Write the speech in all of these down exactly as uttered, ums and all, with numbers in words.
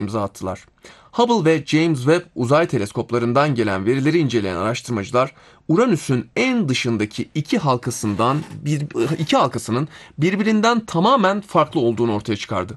imza attılar. Hubble ve James Webb uzay teleskoplarından gelen verileri inceleyen araştırmacılar, Uranüs'ün en dışındaki iki halkasından bir, iki halkasının birbirinden tamamen farklı olduğunu ortaya çıkardı.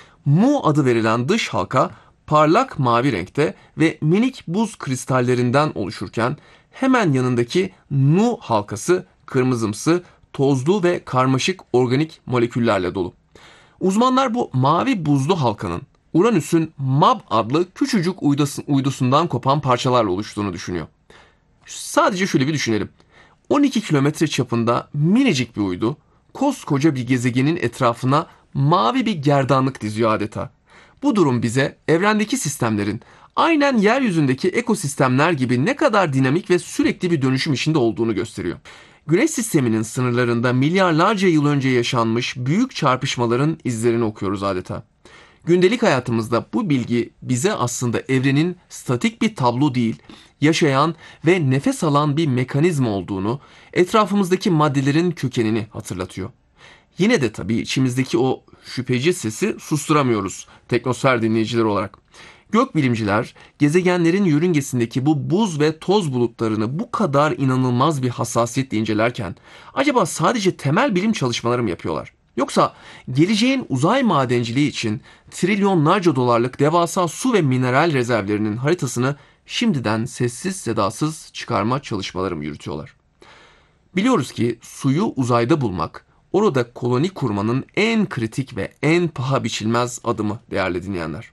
Mu adı verilen dış halka parlak mavi renkte ve minik buz kristallerinden oluşurken hemen yanındaki Nu halkası kırmızımsı, tozlu ve karmaşık organik moleküllerle dolu. Uzmanlar bu mavi buzlu halkanın Uranüs'ün Mab adlı küçücük uydusundan kopan parçalarla oluştuğunu düşünüyor. Sadece şöyle bir düşünelim. on iki kilometre çapında minicik bir uydu, koskoca bir gezegenin etrafına mavi bir gerdanlık diziyor adeta. Bu durum bize evrendeki sistemlerin aynen yeryüzündeki ekosistemler gibi ne kadar dinamik ve sürekli bir dönüşüm içinde olduğunu gösteriyor. Güneş sisteminin sınırlarında milyarlarca yıl önce yaşanmış büyük çarpışmaların izlerini okuyoruz adeta. Gündelik hayatımızda bu bilgi bize aslında evrenin statik bir tablo değil, yaşayan ve nefes alan bir mekanizma olduğunu, etrafımızdaki maddelerin kökenini hatırlatıyor. Yine de tabii içimizdeki o şüpheci sesi susturamıyoruz teknosfer dinleyicileri olarak. Gökbilimciler gezegenlerin yörüngesindeki bu buz ve toz bulutlarını bu kadar inanılmaz bir hassasiyetle incelerken acaba sadece temel bilim çalışmaları mı yapıyorlar? Yoksa geleceğin uzay madenciliği için trilyonlarca dolarlık devasa su ve mineral rezervlerinin haritasını şimdiden sessiz sedasız çıkarma çalışmaları mı yürütüyorlar? Biliyoruz ki suyu uzayda bulmak, orada koloni kurmanın en kritik ve en paha biçilmez adımı değerli dinleyenler.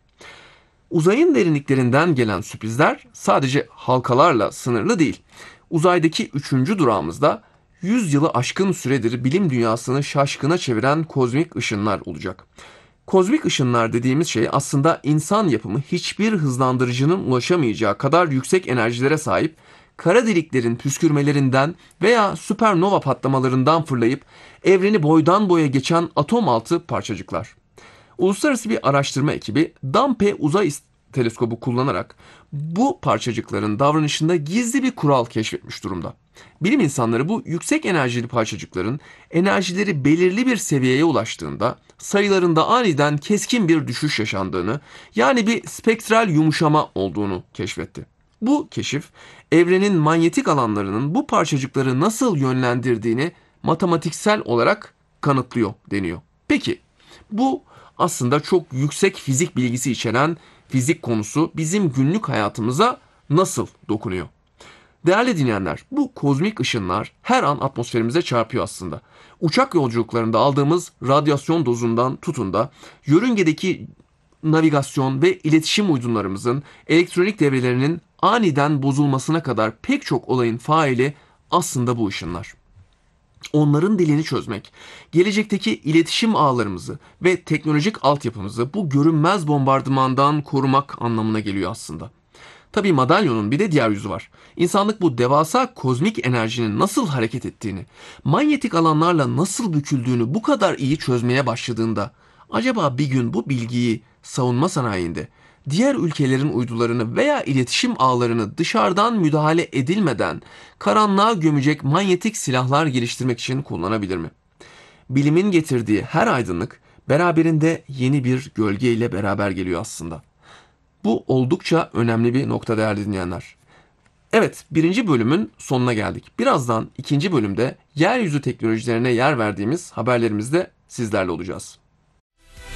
Uzayın derinliklerinden gelen sürprizler sadece halkalarla sınırlı değil. Uzaydaki üçüncü durağımızda yüz yılı aşkın süredir bilim dünyasını şaşkına çeviren kozmik ışınlar olacak. Kozmik ışınlar dediğimiz şey aslında insan yapımı hiçbir hızlandırıcının ulaşamayacağı kadar yüksek enerjilere sahip, kara deliklerin püskürmelerinden veya süpernova patlamalarından fırlayıp evreni boydan boya geçen atom altı parçacıklar. Uluslararası bir araştırma ekibi Dampe Uzay Teleskobu kullanarak bu parçacıkların davranışında gizli bir kural keşfetmiş durumda. Bilim insanları bu yüksek enerjili parçacıkların enerjileri belirli bir seviyeye ulaştığında sayılarında aniden keskin bir düşüş yaşandığını, yani bir spektral yumuşama olduğunu keşfetti. Bu keşif, evrenin manyetik alanlarının bu parçacıkları nasıl yönlendirdiğini matematiksel olarak kanıtlıyor deniyor. Peki, bu aslında çok yüksek fizik bilgisi içeren fizik konusu bizim günlük hayatımıza nasıl dokunuyor? Değerli dinleyenler, bu kozmik ışınlar her an atmosferimize çarpıyor aslında. Uçak yolculuklarında aldığımız radyasyon dozundan tutun da yörüngedeki navigasyon ve iletişim uydunlarımızın elektronik devrelerinin aniden bozulmasına kadar pek çok olayın faili aslında bu ışınlar. Onların dilini çözmek, gelecekteki iletişim ağlarımızı ve teknolojik altyapımızı bu görünmez bombardımandan korumak anlamına geliyor aslında. Tabii madalyonun bir de diğer yüzü var. İnsanlık bu devasa kozmik enerjinin nasıl hareket ettiğini, manyetik alanlarla nasıl büküldüğünü bu kadar iyi çözmeye başladığında, acaba bir gün bu bilgiyi savunma sanayinde, diğer ülkelerin uydularını veya iletişim ağlarını dışarıdan müdahale edilmeden karanlığa gömecek manyetik silahlar geliştirmek için kullanabilir mi? Bilimin getirdiği her aydınlık beraberinde yeni bir gölge ile beraber geliyor aslında. Bu oldukça önemli bir nokta değerli dinleyenler. Evet, birinci bölümün sonuna geldik. Birazdan ikinci bölümde yeryüzü teknolojilerine yer verdiğimiz haberlerimizde sizlerle olacağız.